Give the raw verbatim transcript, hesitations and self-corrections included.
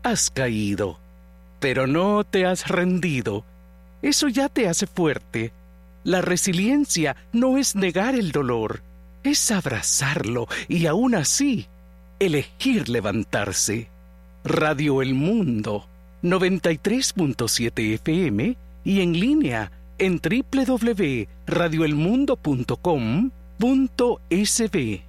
Has caído, pero no te has rendido. Eso ya te hace fuerte. La resiliencia no es negar el dolor, es abrazarlo y aún así elegir levantarse. Radio El Mundo, noventa y tres punto siete F M y en línea en doble u doble u doble u punto radio el mundo punto com punto es be.